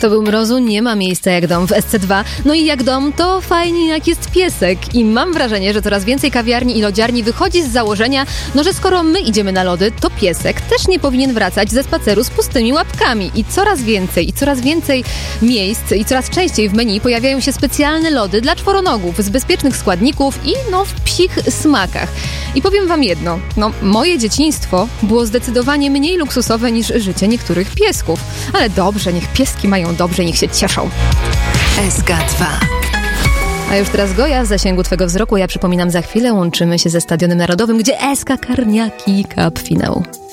To był Mrozu, nie ma miejsca jak dom w SC2. No i jak dom, to fajnie jak jest piesek. I mam wrażenie, że coraz więcej kawiarni i lodziarni wychodzi z założenia, że skoro my idziemy na lody, to piesek też nie powinien wracać ze spaceru z pustymi łapkami. I coraz więcej miejsc i coraz częściej w menu pojawiają się specjalne lody dla czworonogów z bezpiecznych składników i w psich smakach. I powiem wam jedno, moje dzieciństwo było zdecydowanie mniej luksusowe niż życie niektórych piesków. Ale dobrze, niech pieski mają dobrze, niech się cieszą. SK2. A już teraz Goja w zasięgu twego wzroku. Ja przypominam, za chwilę łączymy się ze Stadionem Narodowym, gdzie SK Karniaki Cup finał.